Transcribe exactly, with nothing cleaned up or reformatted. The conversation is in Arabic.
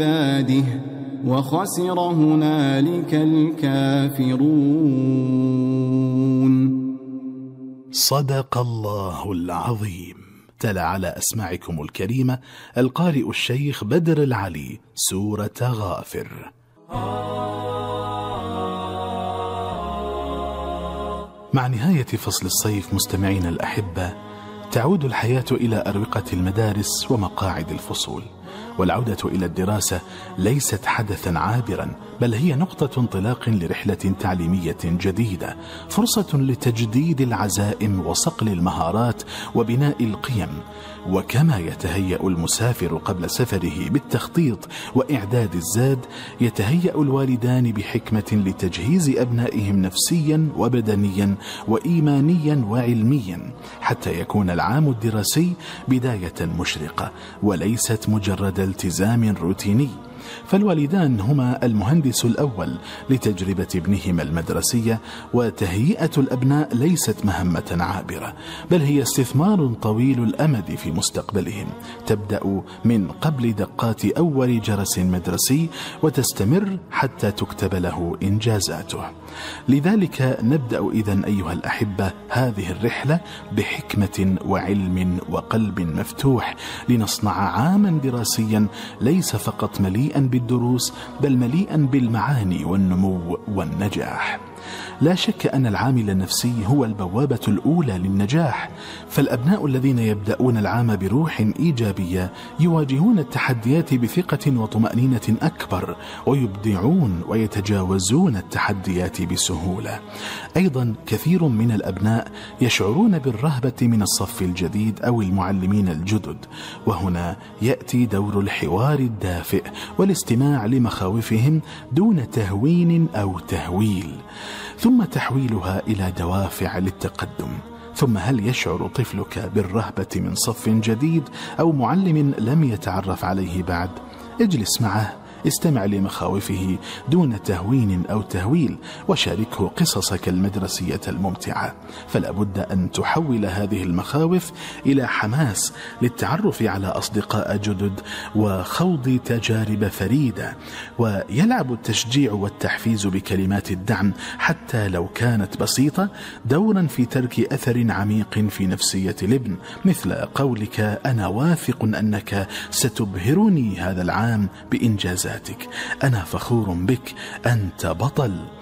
عباده وخسر هنالك الكافرون. صدق الله العظيم. تلا على أسماعكم الكريمة القارئ الشيخ بدر العلي سورة غافر. مع نهاية فصل الصيف مستمعين الأحبة، تعود الحياة إلى أروقة المدارس ومقاعد الفصول، والعودة إلى الدراسة ليست حدثا عابرا، بل هي نقطة انطلاق لرحلة تعليمية جديدة، فرصة لتجديد العزائم وصقل المهارات وبناء القيم. وكما يتهيأ المسافر قبل سفره بالتخطيط وإعداد الزاد، يتهيأ الوالدان بحكمة لتجهيز أبنائهم نفسيا وبدنيا وإيمانيا وعلميا، حتى يكون العام الدراسي بداية مشرقة وليست مجرد التزام روتيني. فالوالدان هما المهندس الأول لتجربة ابنهما المدرسية، وتهيئة الأبناء ليست مهمة عابرة، بل هي استثمار طويل الأمد في مستقبلهم، تبدأ من قبل دقات أول جرس مدرسي وتستمر حتى تكتب له إنجازاته. لذلك نبدأ إذن أيها الأحبة هذه الرحلة بحكمة وعلم وقلب مفتوح، لنصنع عاما دراسيا ليس فقط مليئا بالدروس، بل مليئا بالمعاني والنمو والنجاح. لا شك أن العامل النفسي هو البوابة الأولى للنجاح، فالأبناء الذين يبدأون العام بروح إيجابية يواجهون التحديات بثقة وطمأنينة أكبر، ويبدعون ويتجاوزون التحديات بسهولة. أيضا كثير من الأبناء يشعرون بالرهبة من الصف الجديد أو المعلمين الجدد، وهنا يأتي دور الحوار الدافئ والاستماع لمخاوفهم دون تهوين أو تهويل، ثم تحويلها إلى دوافع للتقدم. ثم هل يشعر طفلك بالرهبة من صف جديد أو معلم لم يتعرف عليه بعد؟ اجلس معه، استمع لمخاوفه دون تهوين أو تهويل، وشاركه قصصك المدرسية الممتعة. فلا بد أن تحول هذه المخاوف إلى حماس للتعرف على أصدقاء جدد وخوض تجارب فريدة. ويلعب التشجيع والتحفيز بكلمات الدعم حتى لو كانت بسيطة دورا في ترك أثر عميق في نفسية الابن، مثل قولك: أنا واثق أنك ستبهرني هذا العام بإنجازاتك، أنا فخور بك، أنت بطل.